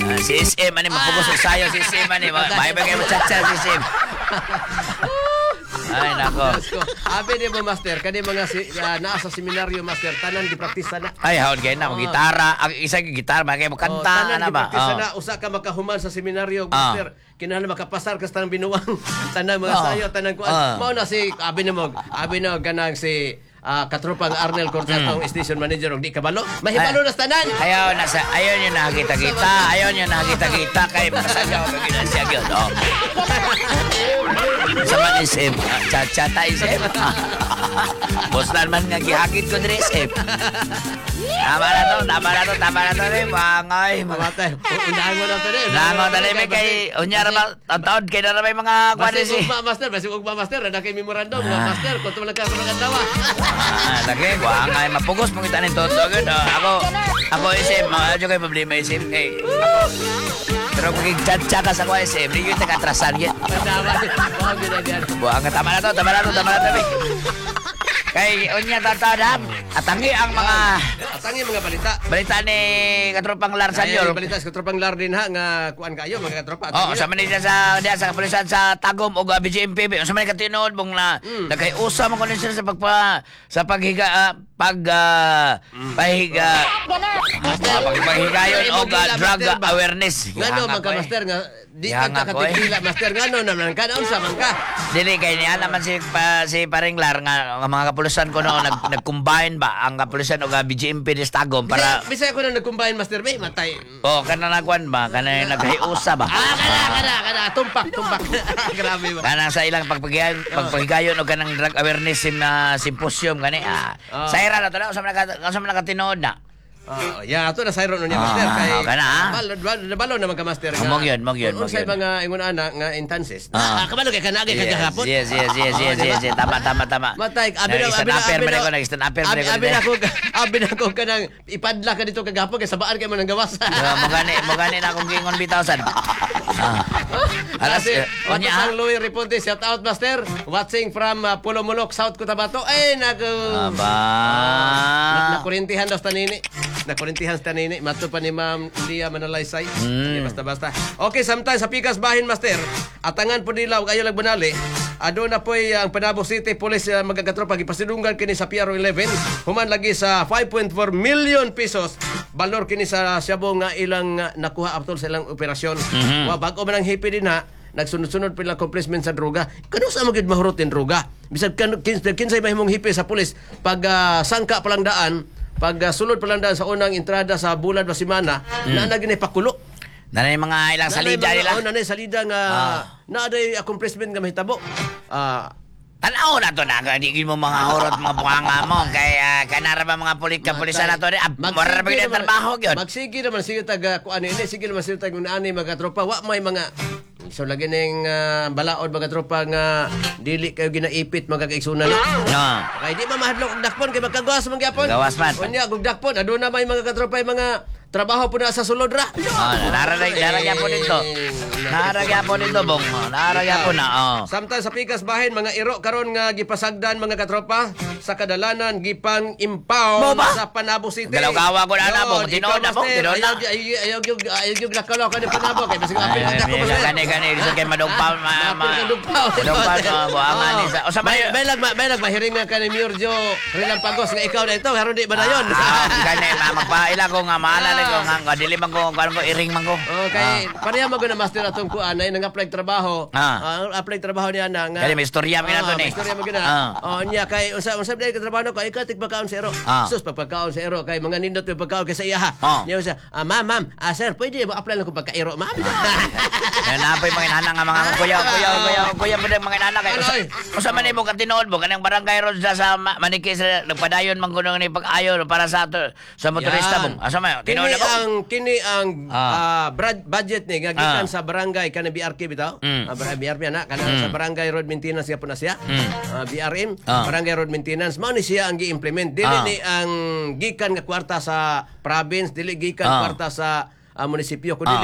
Si SM, ani mapugos sa sayo si SM, ani. May bagay mo chat-chat si SM. Ay, nako. Abi ni mo, master, kani mga naa sa seminaryo, master, tanan gipraktisa na. Ay, haon kay na, gitara. Ang isa yung gitara, magkaya mo kanta, tanan ano ba? gipraktisa na, usa ka makahuman sa seminaryo, master. Kinahanglan makapasar ka sa tanang binuang. Tanang mga sayo, tanang kuan. Mao na si, abi na ganang si katropang Arnel Cortez, station manager, og di kabalo. Mahibalo na sa tanan. Ayaw nyo nakita-kita. Ayaw nyo nakita-kita. Kay masadya ko kagilan siya gyud. Sa man isip. Chat-chata isip. Bostan man nga gihakit ko diri isip. Tama na to. Mangay. Mamatay. Unahan mo na to rin. Nangon tali may kay unyara ba taon kay na may mga kuan si. Basig ugma master, na kay memorandum nga master kun tuman ka sa tawa. Lagi ko angay mapugos mo kita nito gud. Ako isip, medyo kay problema isip kay ako. Pero kung chat-chat ka sa ko isip, hindi yung nakatrasan yun. Buang tama na to. Kay unya tatadam atangi ang mga balita ni katropang Lar Sanyor. Balita sa katropang Lar din ha nga kuan kayo mga katropa. Sa manila sa kapulisan sa Tagum o BGMPB. Sa manila katinood mong na nagkaiusa man kunin sila sa paghiga paghigayon o drug awareness. Ngano man ka master nga di ka katikila master ngano naman ka unsa man ka. Dili kay niya naman si paring Lar nga mga kapulisan ko no nag-combine ba ang kapulisan o BGMP ni Tagum para bisaya ko na nag-combine master bay matay. Kana nagkuan ba kana naghiusa ba. Kana tumpak. Grabe ba. Kana sa ilang pagpahigayon o kanang drug awareness symposium gani. Sayra na to na sa mga katinood na. Ato na sayro no niya master kay. Kana. Balo naman ka master. Mog yun. Unsay mga ingon ana nga instances. Kabalo kay kanagi kagahapon. Yes. Tama. Matay abi na ko kanang ipadla ka dito kagahapon kay sabaan kay man ang gawas. Mo gani na akong gingon bitaw sad. Alas onya ang Louis Reponte, shout out master. Watching from Pulomolok, South Cotabato. Ay naku. Nakurintihan daw tanini. Nakurintihan sa tanini. Mato pa ni Ma'am Lia Manalaysay. Basta. Okay, sometimes sa pikas bahin master. Atangan po nila og ayo lagbunali. Ado na po ang Panabo City Police magagatropa gipasidunggan kini sa PRO 11. Human lagi sa 5.4 million pesos. Balor kini sa Shabu nga ilang nakuha aptol sa ilang operasyon. Wa bago man ang hipi din ha. Nagsunod-sunod pila accomplishment sa droga. Kano sa magid mahurutin droga? Bisag kinsay mahimong hipi sa pulis pag sangka palang daan, pag sulod palang daan sa unang entrada sa Bulad Basimana, na nagini pakulo. Nanay mga ilang salida nila. Nanay salida nga naaday accomplishment nga mahitabo. Tanaw na to na, di mo mga horot mga bunganga mo. Kaya kanara ba mga kapulisan na to, mararabag na trabaho yun. Magsige naman sige taga, sige naman sige taga naani mga tropa. Wa may mga, so lagi ng balaod mga tropa nga dili kayo ginaipit mga kaigsunan. Kaya di mamahadlok dakpon, kaya magkagawas mga gyapon. Gawas man. Kunya, gugdakpon, ado na may mga katropa yung mga trabaho po na sa sulod ra. Naragya po dito. Naragya po dito, bong. Naragya po na. Samtang sa pikas bahin, mga iro karon nga gipasagdan mga katropa sa kadalanan gipang impaw sa Panabo City. Galaw-gawa ko na bong. Tinood na bong. Tinood na. Ayaw yung lakalaw ka ng Panabo. Kaya basig apil ka ko. Gani. Gusto kayo madugpaw. Buangan isa. O sa may mahiring nga ka ni Miorjo Rilampagos nga ikaw na ito. Haron di ba na yun? Gani. Magpaila ko nga mahala ko nga dili man ko iring man ko. Okay, pareha mo na master atong kuan ay nang-apply trabaho. Apply trabaho niya na nga. Kaya may istorya mo na to ni. Istorya mo gina. Niya kay unsa day ka trabaho ko ikaw tigpakaon sa ero. Sus pagpakaon sa ero kay mga nindot yung pagkaon kay sa iya ha. Niya sa ma'am, sir, pwede mo apply lang ko pagka-ero, ma'am. Yan na pa mga nana nga mga kuya mo mga nana kay. Usa man imo katinood mo kanang barangay road sa Maniki sa nagpadayon man kuno ni pag-ayo para sa motorista mo. Asa man tinood kini ang budget ni gikan sa barangay kana BRK bitaw. BRP na kana sa barangay road maintenance gyapon na siya. BRM barangay road maintenance mao ni siya ang gi-implement. Dili ni ang gikan nga kwarta sa province, dili gikan kwarta sa munisipyo kundi